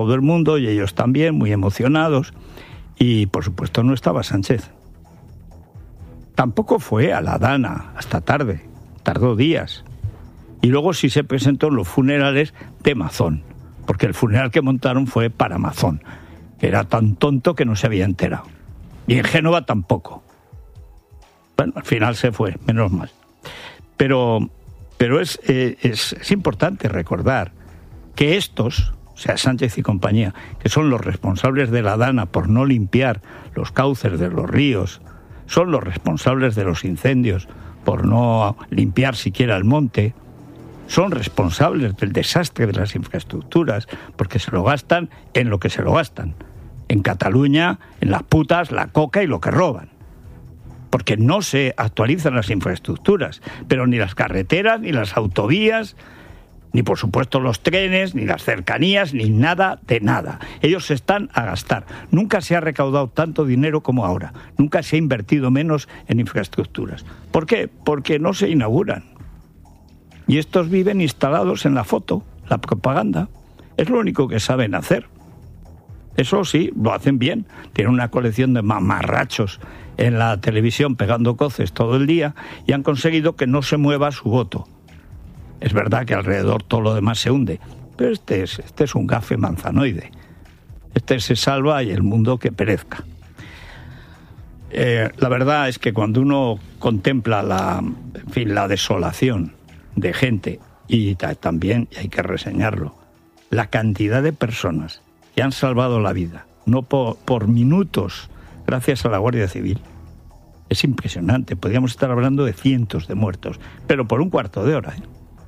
todo el mundo y ellos también, muy emocionados. Y, por supuesto, no estaba Sánchez. Tampoco fue a la Dana hasta tarde, tardó días. Y luego sí se presentó en los funerales de Mazón, porque el funeral que montaron fue para Mazón, que era tan tonto que no se había enterado. Y en Génova tampoco. Bueno, al final se fue, menos mal. Pero es importante recordar que estos, o sea, Sánchez y compañía, que son los responsables de la Dana por no limpiar los cauces de los ríos, son los responsables de los incendios por no limpiar siquiera el monte, son responsables del desastre de las infraestructuras, porque se lo gastan en lo que se lo gastan. En Cataluña, en las putas, la coca y lo que roban. Porque no se actualizan las infraestructuras, pero ni las carreteras, ni las autovías, ni por supuesto los trenes, ni las cercanías, ni nada de nada. Ellos se están a gastar. Nunca se ha recaudado tanto dinero como ahora. Nunca se ha invertido menos en infraestructuras. ¿Por qué? Porque no se inauguran. Y estos viven instalados en la foto, la propaganda. Es lo único que saben hacer. Eso sí, lo hacen bien. Tienen una colección de mamarrachos en la televisión pegando coces todo el día y han conseguido que no se mueva su voto. Es verdad que alrededor todo lo demás se hunde, pero este es un gafe manzanoide. Este se salva y el mundo que perezca. La verdad es que cuando uno contempla la desolación de gente, y también, y hay que reseñarlo, la cantidad de personas que han salvado la vida, no por minutos, gracias a la Guardia Civil, es impresionante. Podríamos estar hablando de cientos de muertos, pero por un cuarto de hora, ¿eh?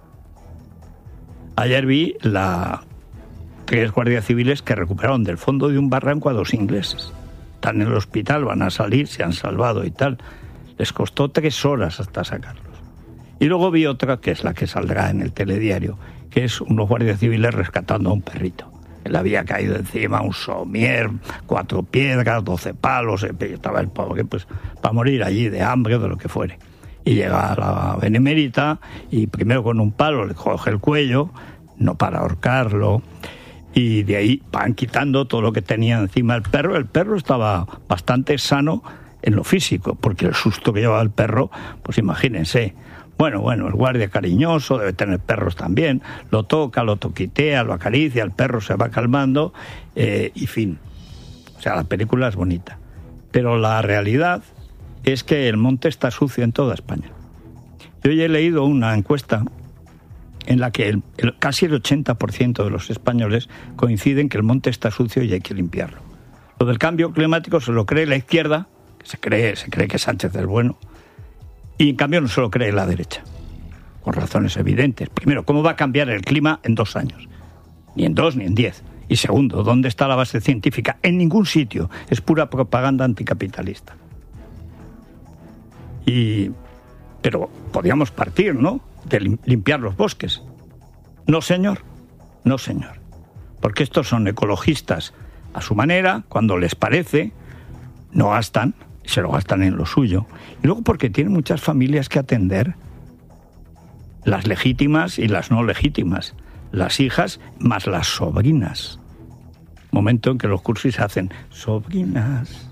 Ayer vi 3 guardias civiles que recuperaron del fondo de un barranco a 2 ingleses. Están en el hospital, van a salir, se han salvado y tal. Les costó 3 horas hasta sacarlos. Y luego vi otra, que es la que saldrá en el telediario, que es unos guardias civiles rescatando a un perrito. Le había caído encima un somier, 4 piedras, 12 palos, estaba el pobre pues para morir allí de hambre o de lo que fuere. Y llega a la benemérita y primero con un palo le coge el cuello, no para ahorcarlo, y de ahí van quitando todo lo que tenía encima el perro. El perro estaba bastante sano en lo físico, porque el susto que llevaba el perro, pues imagínense. Bueno, el guardia cariñoso, debe tener perros también, lo toca, lo toquitea, lo acaricia, el perro se va calmando, y fin. O sea, la película es bonita. Pero la realidad es que el monte está sucio en toda España. Yo ya he leído una encuesta en la que casi el 80% de los españoles coinciden que el monte está sucio y hay que limpiarlo. Lo del cambio climático se lo cree la izquierda, que se cree que Sánchez es bueno, y en cambio no se lo cree la derecha, por razones evidentes. Primero, ¿cómo va a cambiar el clima en 2 años? Ni en 2 ni en 10. Y segundo, ¿dónde está la base científica? En ningún sitio. Es pura propaganda anticapitalista. Pero podíamos partir, ¿no?, de limpiar los bosques. No, señor. No, señor. Porque estos son ecologistas a su manera, cuando les parece, no gastan, se lo gastan en lo suyo. Y luego porque tienen muchas familias que atender, las legítimas y las no legítimas, las hijas más las sobrinas. Momento en que los cursis hacen sobrinas.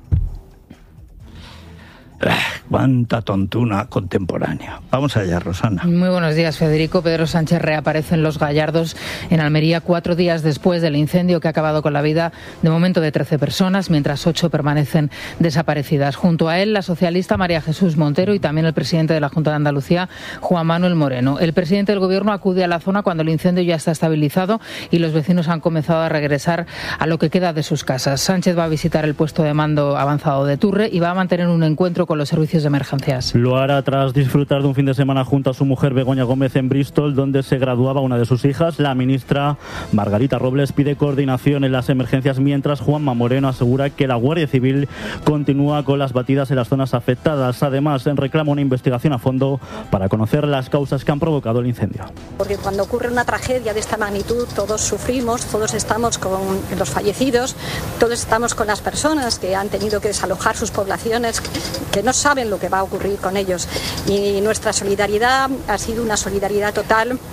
Cuánta tontuna contemporánea. Vamos allá, Rosana. Muy buenos días, Federico. Pedro Sánchez reaparece en Los Gallardos, en Almería, 4 días después del incendio que ha acabado con la vida de momento de 13 personas, mientras 8 permanecen desaparecidas. Junto a él, la socialista María Jesús Montero y también el presidente de la Junta de Andalucía, Juan Manuel Moreno. El presidente del Gobierno acude a la zona cuando el incendio ya está estabilizado y los vecinos han comenzado a regresar a lo que queda de sus casas. Sánchez va a visitar el puesto de mando avanzado de Turre y va a mantener un encuentro con los servicios de emergencias. Lo hará tras disfrutar de un fin de semana junto a su mujer Begoña Gómez en Bristol, donde se graduaba una de sus hijas. La ministra Margarita Robles pide coordinación en las emergencias, mientras Juanma Moreno asegura que la Guardia Civil continúa con las batidas en las zonas afectadas. Además, reclama una investigación a fondo para conocer las causas que han provocado el incendio. Porque cuando ocurre una tragedia de esta magnitud, todos sufrimos, todos estamos con los fallecidos, todos estamos con las personas que han tenido que desalojar sus poblaciones, que no saben lo que va a ocurrir con ellos. Y nuestra solidaridad ha sido una solidaridad total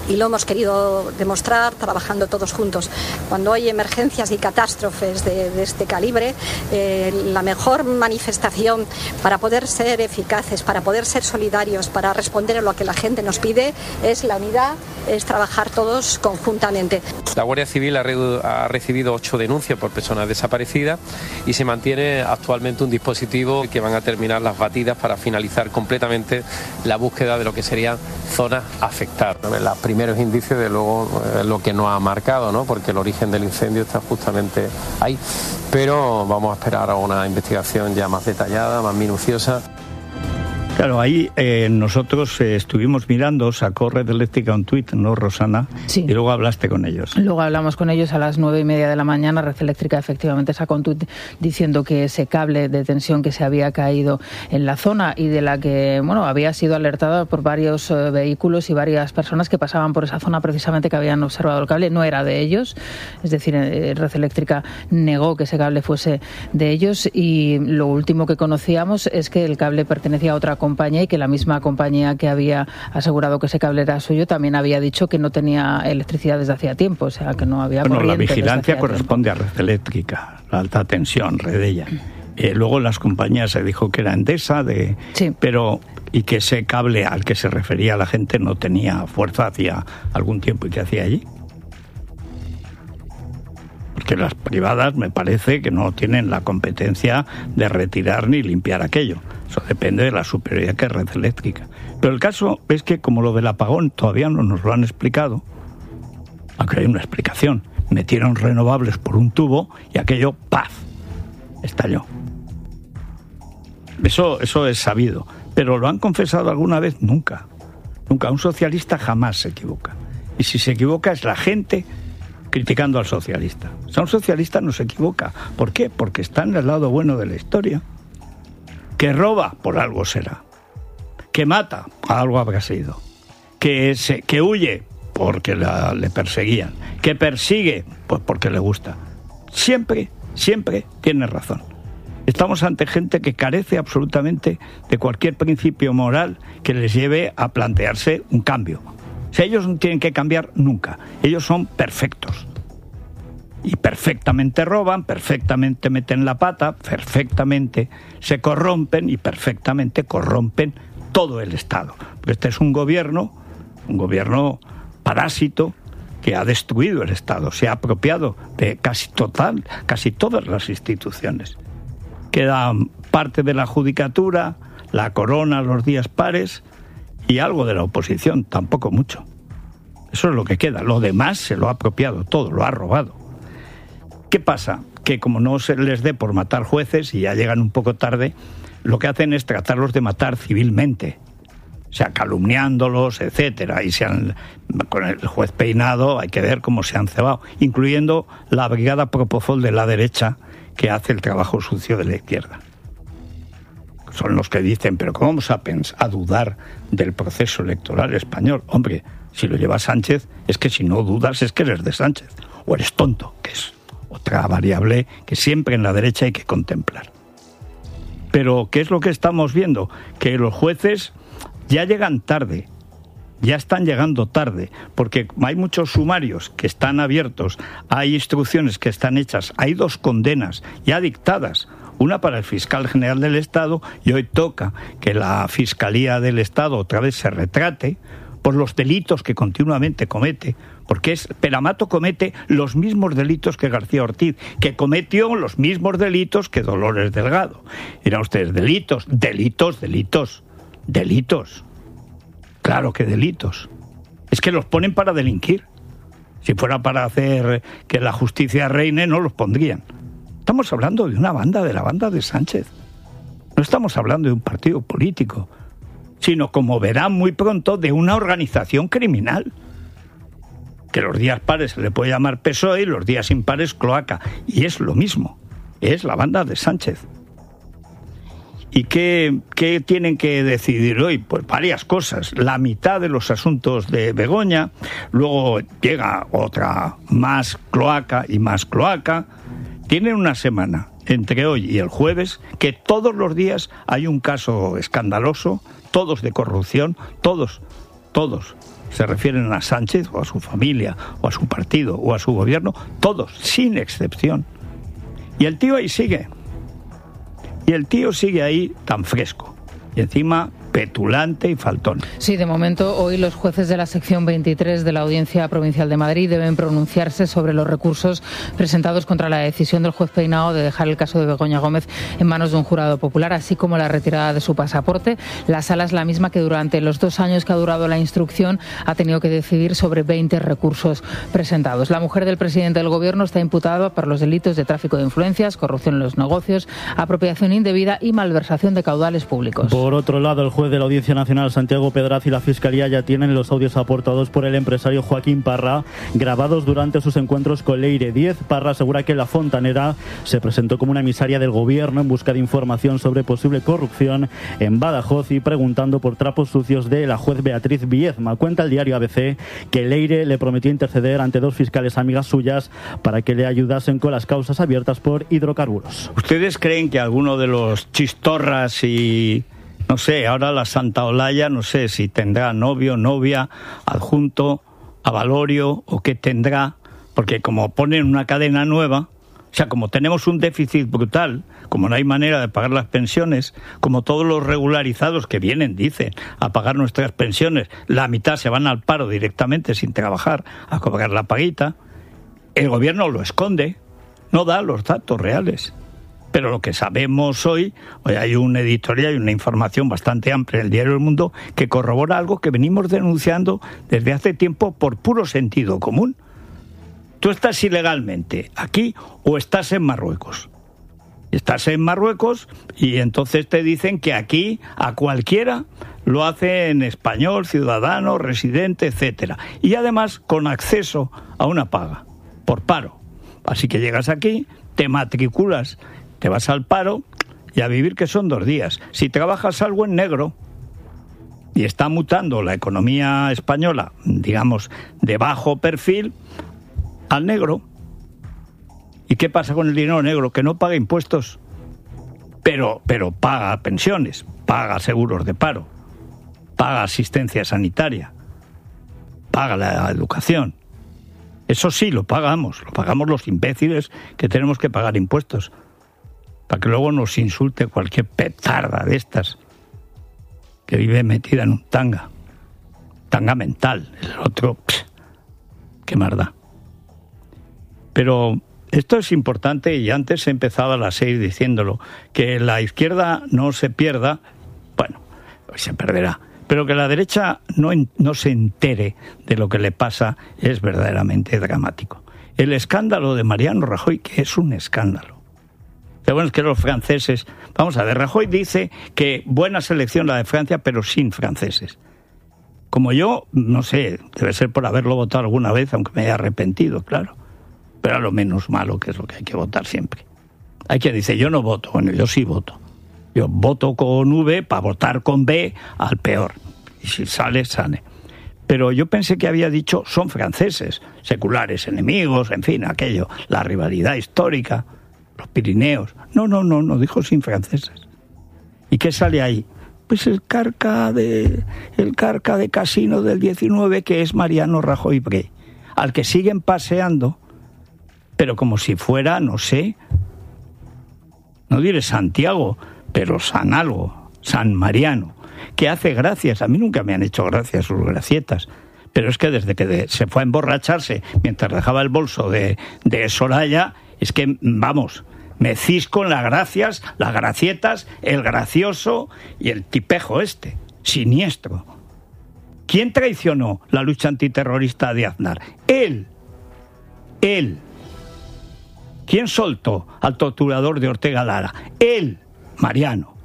y lo hemos querido demostrar trabajando todos juntos. Cuando hay emergencias y catástrofes de este calibre, la mejor manifestación para poder ser eficaces, para poder ser solidarios, para responder a lo que la gente nos pide, es la unidad, es trabajar todos conjuntamente. La Guardia Civil ha recibido 8 denuncias por personas desaparecidas y se mantiene actualmente un dispositivo que van a terminar las batidas para finalizar completamente la búsqueda de lo que serían zonas afectadas. Los primeros indicios, de luego, lo que nos ha marcado, ¿no? Porque el origen del incendio está justamente ahí. Pero vamos a esperar a una investigación ya más detallada, más minuciosa. Claro, ahí nosotros estuvimos mirando, sacó Red Eléctrica un tuit, ¿no, Rosana? Sí. Y luego hablaste con ellos. Luego hablamos con ellos a las 9:30 de la mañana. Red Eléctrica efectivamente sacó un tuit diciendo que ese cable de tensión que se había caído en la zona y de la que, bueno, había sido alertada por varios vehículos y varias personas que pasaban por esa zona precisamente, que habían observado el cable, no era de ellos. Es decir, Red Eléctrica negó que ese cable fuese de ellos, y lo último que conocíamos es que el cable pertenecía a otra compañía y que la misma compañía que había asegurado que ese cable era suyo también había dicho que no tenía electricidad desde hacía tiempo, o sea, que no había corriente. La vigilancia corresponde a Red Eléctrica, la alta tensión, Redella. Luego las compañías se dijo que era Endesa, sí. Pero y que ese cable al que se refería la gente no tenía fuerza hacía algún tiempo. ¿Y qué hacía allí? Porque las privadas me parece que no tienen la competencia de retirar ni limpiar aquello. Eso depende de la superioridad que es Red Eléctrica. Pero el caso es que, como lo del apagón todavía no nos lo han explicado, aunque hay una explicación, metieron renovables por un tubo y aquello, ¡paf!, estalló. Eso es sabido. Pero ¿lo han confesado alguna vez? Nunca. Nunca. Un socialista jamás se equivoca. Y si se equivoca es la gente criticando al socialista. O sea, un socialista no se equivoca. ¿Por qué? Porque está en el lado bueno de la historia. Que roba, por algo será. Que mata, algo habrá sido. Que huye, porque le perseguían. Que persigue, pues porque le gusta. Siempre tiene razón. Estamos ante gente que carece absolutamente de cualquier principio moral que les lleve a plantearse un cambio. O sea, ellos no tienen que cambiar nunca. Ellos son perfectos. Y perfectamente roban, perfectamente meten la pata, perfectamente se corrompen y perfectamente corrompen todo el Estado. Porque este es un gobierno parásito que ha destruido el Estado, se ha apropiado de casi todas las instituciones. Queda parte de la judicatura, la corona los días pares y algo de la oposición, tampoco mucho. Eso es lo que queda. Lo demás se lo ha apropiado todo, lo ha robado. ¿Qué pasa? Que como no se les dé por matar jueces y ya llegan un poco tarde, lo que hacen es tratarlos de matar civilmente. O sea, calumniándolos, etcétera. Y con el juez Peinado hay que ver cómo se han cebado, incluyendo la brigada Propofol de la derecha, que hace el trabajo sucio de la izquierda. Son los que dicen, pero ¿cómo vamos a dudar del proceso electoral español? Hombre, si lo lleva Sánchez, es que si no dudas es que eres de Sánchez. O eres tonto, que es otra variable que siempre en la derecha hay que contemplar. Pero, ¿qué es lo que estamos viendo? Que los jueces ya llegan tarde. Ya están llegando tarde, porque hay muchos sumarios que están abiertos, hay instrucciones que están hechas, hay 2 condenas ya dictadas, una para el fiscal general del Estado, y hoy toca que la Fiscalía del Estado otra vez se retrate por los delitos que continuamente comete, porque Peramato comete los mismos delitos que García Ortiz, que cometió los mismos delitos que Dolores Delgado. Dirán ustedes, delitos. Claro que delitos. Es que los ponen para delinquir. Si fuera para hacer que la justicia reine, no los pondrían. Estamos hablando de una banda, de la banda de Sánchez. No estamos hablando de un partido político, sino, como verán muy pronto, de una organización criminal. Que los días pares se le puede llamar PSOE y los días impares cloaca. Y es lo mismo. Es la banda de Sánchez. ¿Y qué tienen que decidir hoy? Pues varias cosas. La mitad de los asuntos de Begoña, luego llega otra más cloaca y más cloaca. Tienen una semana, entre hoy y el jueves, que todos los días hay un caso escandaloso, todos de corrupción, todos se refieren a Sánchez o a su familia o a su partido o a su gobierno, todos, sin excepción. Y el tío ahí sigue. Y el tío sigue ahí tan fresco. Y encima petulante y faltón. Sí, de momento hoy los jueces de la sección 23 de la Audiencia Provincial de Madrid deben pronunciarse sobre los recursos presentados contra la decisión del juez Peinao de dejar el caso de Begoña Gómez en manos de un jurado popular, así como la retirada de su pasaporte. La sala es la misma que durante los 2 años que ha durado la instrucción ha tenido que decidir sobre 20 recursos presentados. La mujer del presidente del Gobierno está imputada por los delitos de tráfico de influencias, corrupción en los negocios, apropiación indebida y malversación de caudales públicos. Por otro lado, el juez de la Audiencia Nacional, Santiago Pedraz, y la Fiscalía ya tienen los audios aportados por el empresario Joaquín Parra, grabados durante sus encuentros con Leire Díez. Parra asegura que la fontanera se presentó como una emisaria del Gobierno en busca de información sobre posible corrupción en Badajoz y preguntando por trapos sucios de la juez Beatriz Viezma. Cuenta el diario ABC que Leire le prometió interceder ante 2 fiscales amigas suyas para que le ayudasen con las causas abiertas por hidrocarburos. ¿Ustedes creen que alguno de los chistorras y... no sé, ahora la Santa Olaya, no sé si tendrá novio, novia, adjunto, avalorio o qué tendrá, porque como ponen una cadena nueva, o sea, como tenemos un déficit brutal, como no hay manera de pagar las pensiones, como todos los regularizados que vienen, dicen, a pagar nuestras pensiones, la mitad se van al paro directamente sin trabajar, a cobrar la paguita, el gobierno lo esconde, no da los datos reales. Pero lo que sabemos hoy hay un editorial y una información bastante amplia en el diario El Mundo que corrobora algo que venimos denunciando desde hace tiempo por puro sentido común. Tú estás ilegalmente aquí o estás en Marruecos. Estás en Marruecos y entonces te dicen que aquí a cualquiera lo hace en español, ciudadano, residente, etcétera. Y además con acceso a una paga por paro. Así que llegas aquí, te matriculas, te vas al paro y a vivir, que son 2 días. Si trabajas algo en negro, y está mutando la economía española, digamos, de bajo perfil, al negro. ¿Y qué pasa con el dinero negro? Que no paga impuestos, pero paga pensiones, paga seguros de paro, paga asistencia sanitaria, paga la educación. Eso sí, lo pagamos los imbéciles que tenemos que pagar impuestos, para que luego nos insulte cualquier petarda de estas que vive metida en un tanga mental. El otro, qué más da. Pero esto es importante, y antes he empezado a las 6 diciéndolo, que la izquierda no se pierda, bueno, hoy se perderá, pero que la derecha no se entere de lo que le pasa es verdaderamente dramático. El escándalo de Mariano Rajoy, que es un escándalo. Pero bueno, es que los franceses... Vamos a ver, Rajoy dice que buena selección la de Francia, pero sin franceses. Como yo, no sé, debe ser por haberlo votado alguna vez, aunque me haya arrepentido, claro. Pero a lo menos malo, que es lo que hay que votar siempre. Hay quien dice, yo no voto. Bueno, yo sí voto. Yo voto con V para votar con B al peor. Y si sale, sale. Pero yo pensé que había dicho, son franceses, seculares enemigos, en fin, aquello, la rivalidad histórica... los Pirineos. No, dijo sin franceses. ¿Y qué sale ahí? Pues el carca de Casino del 19, que es Mariano Rajoy Brey, al que siguen paseando, pero como si fuera, no sé, no diré Santiago, pero San algo, San Mariano, que hace gracias. A mí nunca me han hecho gracias sus gracietas, pero es que desde que se fue a emborracharse mientras dejaba el bolso de Soraya, es que, vamos, me cisco en las gracias, las gracietas, el gracioso y el tipejo este, siniestro. ¿Quién traicionó la lucha antiterrorista de Aznar? Él. ¿Quién soltó al torturador de Ortega Lara? Él, Mariano.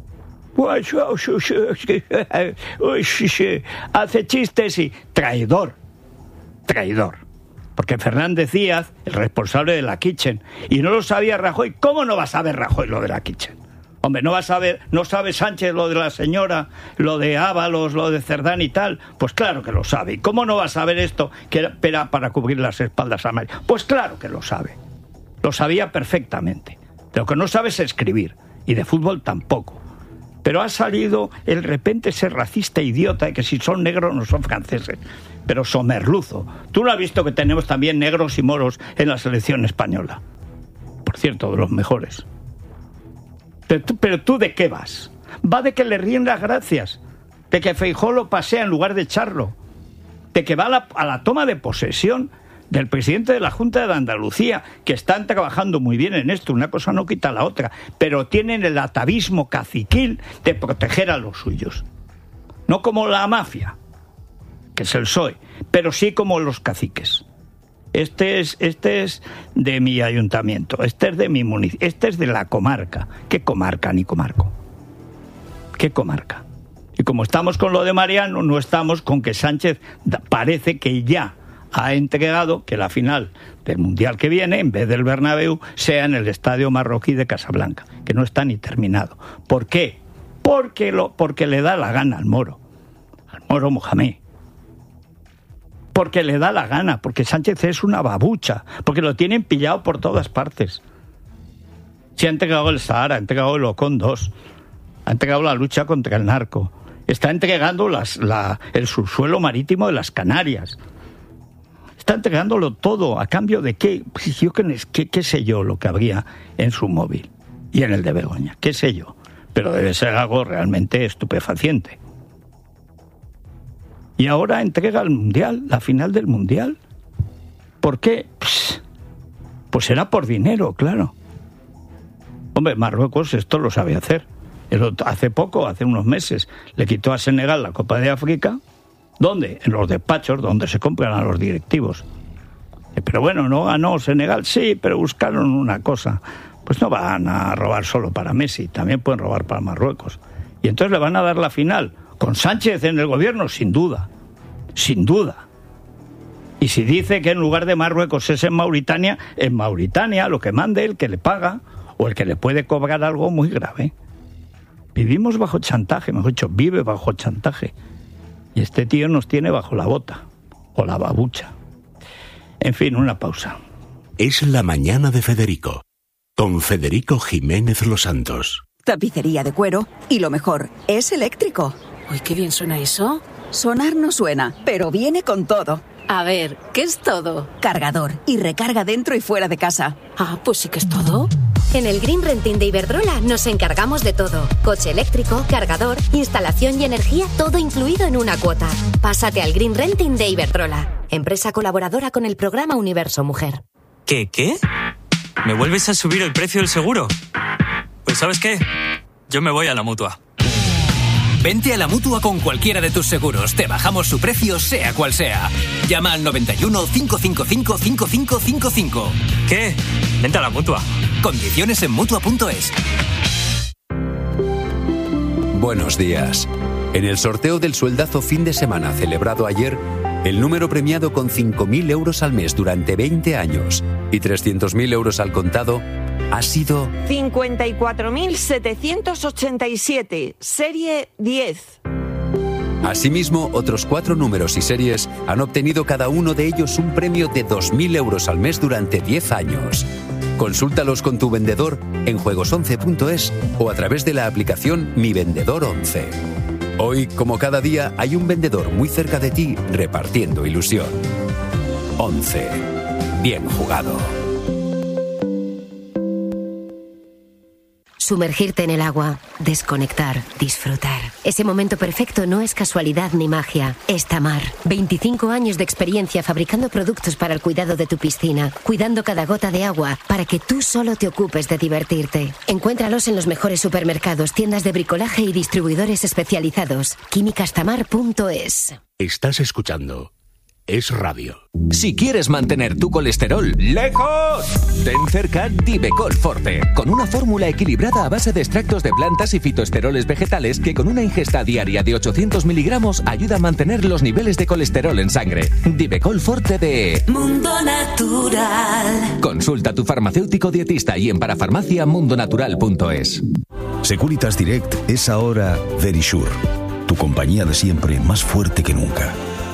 Hace chistes y... Traidor. Porque Fernández Díaz, el responsable de la Kitchen, y no lo sabía Rajoy. ¿Cómo no va a saber Rajoy lo de la Kitchen? Hombre, no sabe Sánchez lo de la señora, lo de Ábalos, lo de Cerdán y tal. Pues claro que lo sabe. ¿Y cómo no va a saber esto que era para cubrir las espaldas a María? Pues claro que lo sabe. Lo sabía perfectamente. Lo que no sabe es escribir. Y de fútbol tampoco. Pero ha salido el repente ese racista idiota de que si son negros no son franceses. Pero somerluzo. ¿Tú no has visto que tenemos también negros y moros en la selección española? Por cierto, de los mejores. Pero tú ¿de qué vas? Va de que le ríen las gracias, de que Feijóo lo pasea en lugar de echarlo, de que va a la toma de posesión del presidente de la Junta de Andalucía, que están trabajando muy bien en esto, una cosa no quita la otra, pero tienen el atavismo caciquil de proteger a los suyos. No como la mafia, que es el PSOE, pero sí como los caciques. Este es de mi ayuntamiento, este es de mi municipio, este es de la comarca. ¿Qué comarca ni comarco? ¿Qué comarca? Y como estamos con lo de Mariano, no estamos con que Sánchez parece que ya ha entregado que la final del Mundial que viene, en vez del Bernabéu, sea en el Estadio Marroquí de Casablanca, que no está ni terminado. ¿Por qué? Porque le da la gana al Moro Mohamed. Porque le da la gana, porque Sánchez es una babucha, porque lo tienen pillado por todas partes. Se ha entregado el Sahara, ha entregado el Ocon 2, ha entregado la lucha contra el narco, está entregando el subsuelo marítimo de las Canarias. Está entregándolo todo, ¿a cambio de qué? Pues yo qué sé yo lo que habría en su móvil y en el de Begoña, qué sé yo. Pero debe ser algo realmente estupefaciente. Y ahora entrega el Mundial, la final del Mundial. ¿Por qué? Pues será por dinero, claro. Hombre, Marruecos esto lo sabe hacer. Hace unos meses, le quitó a Senegal la Copa de África. ¿Dónde? En los despachos donde se compran a los directivos. Pero bueno, no ganó Senegal, sí, pero buscaron una cosa. Pues no van a robar solo para Messi, también pueden robar para Marruecos. Y entonces le van a dar la final. ¿Con Sánchez en el gobierno? Sin duda. Sin duda. Y si dice que en lugar de Marruecos es en Mauritania lo que mande el que le paga o el que le puede cobrar algo muy grave. Vivimos bajo chantaje, mejor dicho, vive bajo chantaje. Y este tío nos tiene bajo la bota, o la babucha. En fin, una pausa. Es la mañana de Federico, con Federico Jiménez Los Santos. Tapicería de cuero, y lo mejor, es eléctrico. Uy, qué bien suena eso. Sonar no suena, pero viene con todo. A ver, ¿qué es todo? Cargador y recarga dentro y fuera de casa. Ah, pues sí que es todo. En el Green Renting de Iberdrola nos encargamos de todo. Coche eléctrico, cargador, instalación y energía, todo incluido en una cuota. Pásate al Green Renting de Iberdrola, empresa colaboradora con el programa Universo Mujer. ¿Qué? ¿Me vuelves a subir el precio del seguro? Pues ¿sabes qué? Yo me voy a la Mutua. Vente a la Mutua con cualquiera de tus seguros. Te bajamos su precio, sea cual sea. Llama al 91 555 5555. ¿Qué? Vente a la Mutua. Condiciones en Mutua.es. Buenos días. En el sorteo del sueldazo fin de semana celebrado ayer, el número premiado con 5.000 euros al mes durante 20 años y 300.000 euros al contado ha sido 54.787, serie 10. Asimismo, otros 4 números y series han obtenido cada uno de ellos un premio de 2.000 euros al mes durante 10 años. Consúltalos con tu vendedor en juegos11.es o a través de la aplicación Mi Vendedor 11. Hoy, como cada día, hay un vendedor muy cerca de ti repartiendo ilusión. 11. Bien jugado. Sumergirte en el agua, desconectar, disfrutar. Ese momento perfecto no es casualidad ni magia, es Tamar. 25 años de experiencia fabricando productos para el cuidado de tu piscina, cuidando cada gota de agua para que tú solo te ocupes de divertirte. Encuéntralos en los mejores supermercados, tiendas de bricolaje y distribuidores especializados. Químicastamar.es. Estás escuchando Es Radio. Si quieres mantener tu colesterol lejos, ten cerca Divecol Forte, con una fórmula equilibrada a base de extractos de plantas y fitoesteroles vegetales que con una ingesta diaria de 800 miligramos ayuda a mantener los niveles de colesterol en sangre. Divecol Forte de Mundo Natural. Consulta a tu farmacéutico dietista y en parafarmacia mundonatural.es. Securitas Direct es ahora Verisure, tu compañía de siempre más fuerte que nunca.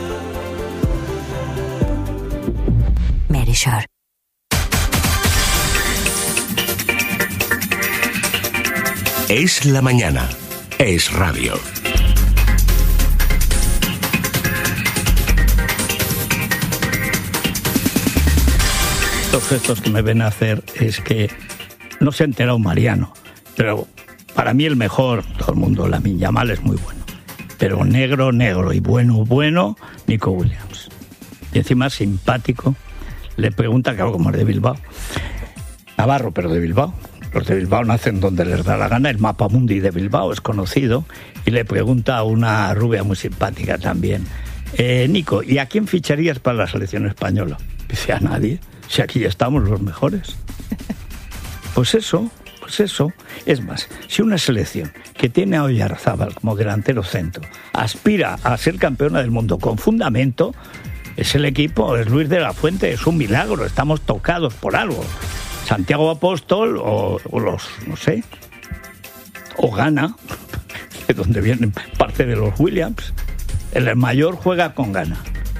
Verisure. Es la mañana. Es radio. Los gestos que me ven a hacer es que no se ha enterado Mariano, pero para mí el mejor, todo el mundo, Lamine Yamal es muy bueno, pero negro y bueno, Nico Williams. Y encima simpático, le pregunta, claro, como es de Bilbao, Navarro, pero de Bilbao. Los de Bilbao nacen donde les da la gana, el mapa mundi de Bilbao es conocido, y le pregunta a una rubia muy simpática también, Nico, ¿y a quién ficharías para la selección española? Dice, a nadie, si aquí ya estamos los mejores. Pues eso. Es más, si una selección que tiene a Oyarzábal como delantero centro aspira a ser campeona del mundo con fundamento, es el equipo, es Luis de la Fuente, es un milagro, estamos tocados por algo. Santiago Apóstol o los, no sé, o Ghana, de donde vienen parte de los Williams. El mayor juega con Ghana.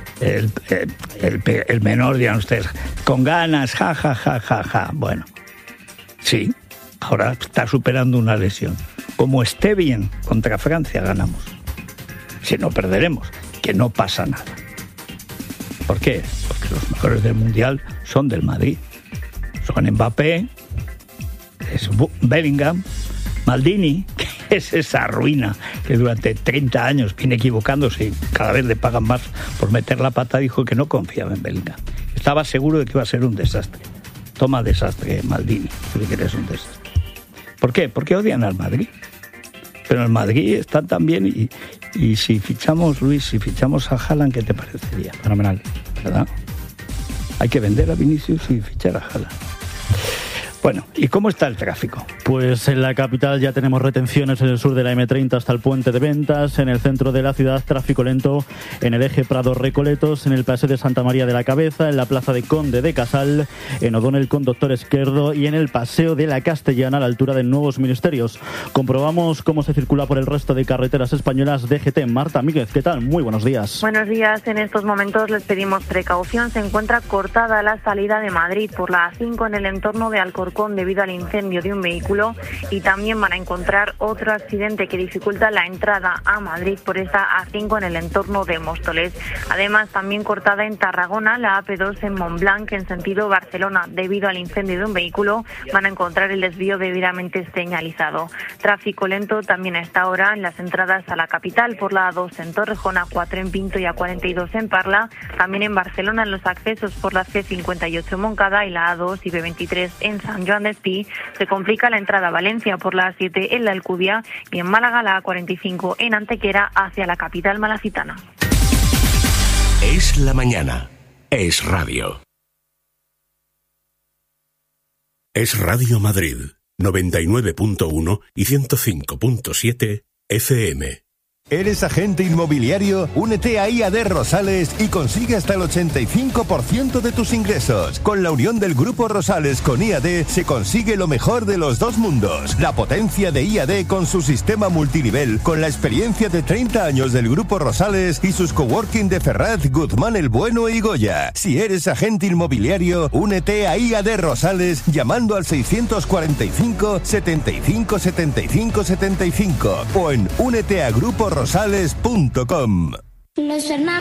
El menor, dirán ustedes, con ganas, ja. Bueno, sí, ahora está superando una lesión. Como esté bien contra Francia, ganamos. Si no, perderemos, que no pasa nada. ¿Por qué? Porque los mejores del Mundial son del Madrid. Son Mbappé, es Bellingham, Maldini, que es esa ruina que durante 30 años viene equivocándose y cada vez le pagan más por meter la pata, dijo que no confiaba en Bellingham. Estaba seguro de que iba a ser un desastre. Toma desastre, Maldini, tú que eres un desastre. ¿Por qué? Porque odian al Madrid. Pero en el Madrid están también y si fichamos, Luis, si fichamos a Haaland, ¿qué te parecería? Fenomenal. ¿Verdad? Hay que vender a Vinicius y fichar a Haaland. Bueno, ¿y cómo está el tráfico? Pues en la capital ya tenemos retenciones en el sur de la M30 hasta el puente de Ventas, en el centro de la ciudad tráfico lento en el eje Prado-Recoletos, en el paseo de Santa María de la Cabeza, en la plaza de Conde de Casal, en O'Donnell con Doctor Esquerdo y en el paseo de la Castellana a la altura de Nuevos Ministerios. Comprobamos cómo se circula por el resto de carreteras españolas. DGT, Marta Míguez, ¿qué tal? Muy buenos días. Buenos días. En estos momentos les pedimos precaución. Se encuentra cortada la salida de Madrid por la A5 en el entorno de Alcorcón debido al incendio de un vehículo, y también van a encontrar otro accidente que dificulta la entrada a Madrid por esta A5 en el entorno de Móstoles. Además, también cortada en Tarragona la AP2 en Montblanc en sentido Barcelona debido al incendio de un vehículo. Van a encontrar el desvío debidamente señalizado. Tráfico lento también a esta hora en las entradas a la capital por la A2 en Torrejón, A4 en Pinto y A42 en Parla. También en Barcelona en los accesos por la C58 Moncada y la A2 y B23 en San Joan d'Espí. Se complica la entrada a Valencia por la A7 en la Alcubia y en Málaga la A45 en Antequera hacia la capital malacitana. Es la mañana. Es radio. Es Radio Madrid, 99.1 y 105.7 FM. ¿Eres agente inmobiliario? Únete a IAD Rosales y consigue hasta el 85% de tus ingresos. Con la unión del Grupo Rosales con IAD se consigue lo mejor de los dos mundos. La potencia de IAD con su sistema multinivel, con la experiencia de 30 años del Grupo Rosales y sus coworking de Ferraz, Guzmán el Bueno y Goya. Si eres agente inmobiliario, únete a IAD Rosales llamando al 645 75 75 75 o en úneteagruporosales.com.